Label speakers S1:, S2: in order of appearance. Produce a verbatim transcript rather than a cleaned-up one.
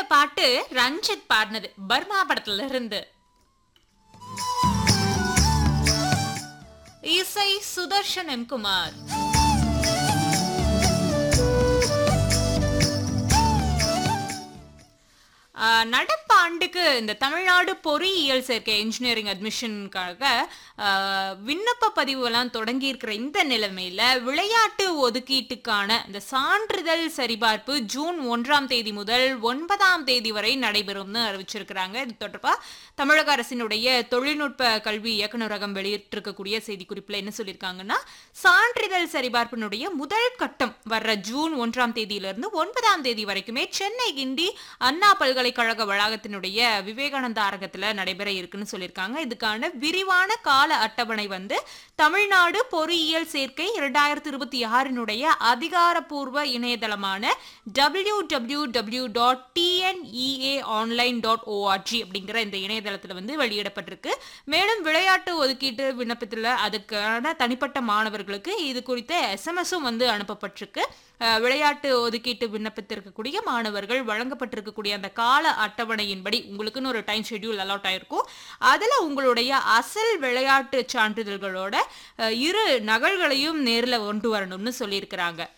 S1: பாட்டு ரஞ்சித் பாடினது, பர்மா படத்துல இருந்து. இசை சுதர்ஷன் எம் குமார். நடப்பு ஆண்டுக்கு இந்த தமிழ்நாடு பொறியியல் சேர்க்கை இன்ஜினியரிங் அட்மிஷனுக்காக விண்ணப்ப பதிவுலாம் தொடங்கி இருக்கிற இந்த நிலைமையில விளையாட்டு ஒதுக்கீட்டுக்கான இந்த சான்றிதழ் சரிபார்ப்பு ஜூன் ஒன்றாம் தேதி முதல் ஒன்பதாம் தேதி வரை நடைபெறும்னு அறிவிச்சிருக்கிறாங்க. இது தொடர்பா தமிழக அரசினுடைய தொழில்நுட்ப கல்வி இயக்குநரகம் வெளியிட்டிருக்கக்கூடிய செய்திக்குறிப்பில் என்ன சொல்லியிருக்காங்கன்னா, சான்றிதழ் சரிபார்ப்பினுடைய முதல் கட்டம் வர்ற ஜூன் ஒன்றாம் தேதியிலிருந்து ஒன்பதாம் தேதி வரைக்குமே சென்னை கிண்டி அண்ணா பல்கலைக்கழக வளாகத்தினுடைய விவேகானந்தா அரங்கத்துல நடைபெற இருக்குன்னு சொல்லியிருக்காங்க. இதுக்கான விரிவான கால அட்டவணை வந்து தமிழ்நாடு பொறியியல் சேர்க்கை இரண்டாயிரத்தி இருபத்தி ஆறினுடைய அதிகாரப்பூர்வ இணையதளமான W W W dot T N இ ஏ ஆன்லைன் டாட் ஓஆர்ஜி அப்படிங்கிற இந்த இணையதளத்துல வந்து வெளியிடப்பட்டிருக்கு. மேலும் விளையாட்டு ஒதுக்கீட்டு விண்ணப்பத்துல அதுக்கான தனிப்பட்ட மாணவர்களுக்கு இது குறித்த எஸ்எம்எஸும் வந்து அனுப்பப்பட்டிருக்கு. விளையாட்டு ஒதுக்கீட்டு விண்ணப்பத்திற்கக்கூடிய மாணவர்கள் வழங்கப்பட்டிருக்கக்கூடிய அந்த கால அட்டவணையின்படி உங்களுக்குன்னு ஒரு டைம் ஷெட்யூல் அலாட் ஆயிருக்கும். அதுல உங்களுடைய அசல் விளையாட்டு சான்றிதழ்களோட இரு நகல்களையும் நேரில் கொண்டு வரணும்னு சொல்லியிருக்கிறாங்க.